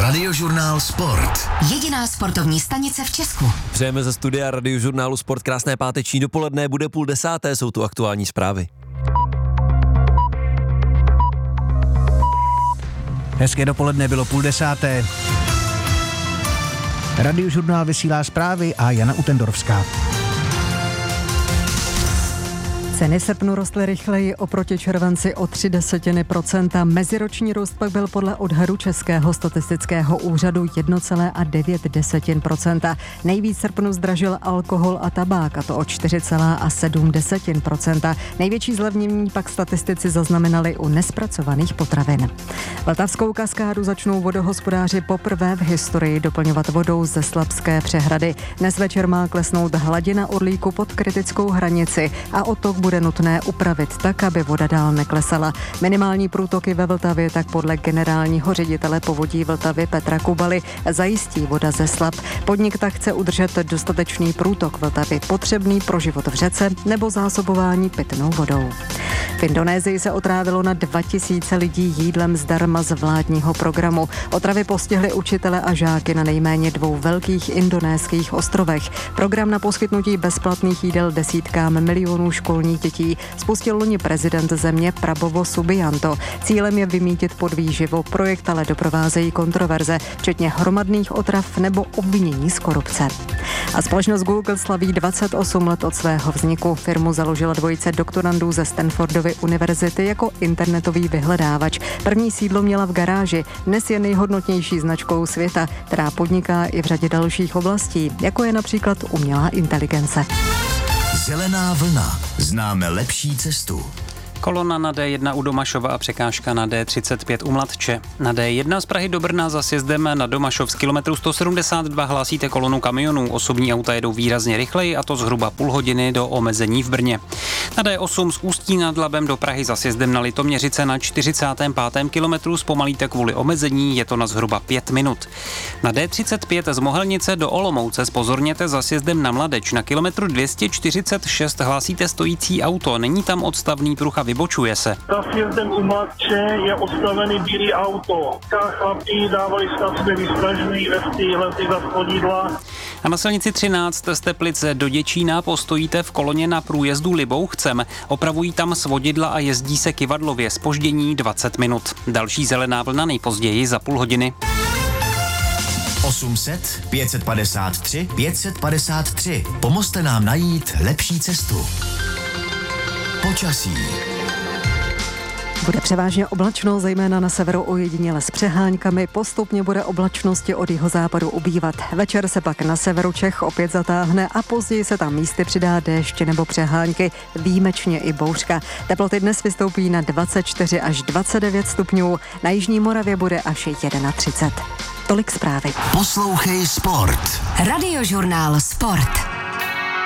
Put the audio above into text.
Radiožurnál Sport. Jediná sportovní stanice v Česku. Přejeme ze studia Radiožurnálu Sport krásné páteční dopoledne, bude 9:30, jsou tu aktuální zprávy. Hezké dopoledne, bylo 9:30. Radiožurnál vysílá zprávy a Jana Utendorovská. Ceny v srpnu rostly rychleji oproti červenci o 0,3%. Meziroční růst pak byl podle odhadu Českého statistického úřadu 1,9%. Nejvíc v srpnu zdražil alkohol a tabák, a to o 4,7%. Největší zlevnění pak statistici zaznamenali u nespracovaných potravin. Vltavskou kaskádu začnou vodohospodáři poprvé v historii doplňovat vodou ze Slabské přehrady. Dnes večer má klesnout hladina Orlíku pod kritickou hranici a odtok bude nutné upravit tak, aby voda dál neklesala. Minimální průtoky ve Vltavě tak podle generálního ředitele povodí Vltavy Petra Kubaly zajistí voda ze Slab. Podnik tak chce udržet dostatečný průtok Vltavy, potřebný pro život v řece nebo zásobování pitnou vodou. V Indonésii se otrávilo na 2000 lidí jídlem zdarma z vládního programu. Otravy postihly učitele a žáky na nejméně 2 velkých indonéských ostrovech. Program na poskytnutí bezplatných jídel desítkám milionů školních dětí spustil loni prezident země Prabowo Subianto. Cílem je vymýtit podvýživu. Projekt ale doprovázejí kontroverze, včetně hromadných otrav nebo obvinění z korupce. A společnost Google slaví 28 let od svého vzniku. Firmu založila dvojice doktorandů ze Stanfordovy univerzity jako internetový vyhledávač. První sídlo měla v garáži. Dnes je nejhodnotnější značkou světa, která podniká i v řadě dalších oblastí, jako je například umělá inteligence. Zelená vlna. Známe lepší cestu. Kolona na D1 u Domašova a překážka na D35 u Mladče. Na D1 z Prahy do Brna za sjezdem na Domašov z kilometru 172 hlásíte kolonu kamionů. Osobní auta jedou výrazně rychleji, a to zhruba půl hodiny do omezení v Brně. Na D8 z Ústí nad Labem do Prahy za sjezdem na Litoměřice na 45. kilometru zpomalíte kvůli omezení, je to na zhruba 5 minut. Na D35 z Mohelnice do Olomouce zpozorněte za sjezdem na Mladeč. Na kilometru 246 hlásíte stojící auto, není tam odstavný pruh a vybočuje se. Za sjezdem u Mladče je odstavený bílý auto. Chlapi dávali stavby výstražný vesty, lety za schodidla. A na silnici 13 z Teplice do Děčína postojíte v koloně na průjezdu Libouchcem. Opravují tam svodidla a jezdí se kyvadlově, zpoždění 20 minut. Další zelená vlna nejpozději za půl hodiny. 800 553 553. Pomozte nám najít lepší cestu. Počasí. Bude převážně oblačno, zejména na severu ojediněle s přeháňkami. Postupně bude oblačnosti od jihozápadu ubývat. Večer se pak na severu Čech opět zatáhne a později se tam místy přidá déšť nebo přehánky, výjimečně i bouřka. Teploty dnes vystoupí na 24 až 29 stupňů, na jižní Moravě bude až 31. Tolik zprávy. Poslouchej Sport. Radiožurnál Sport.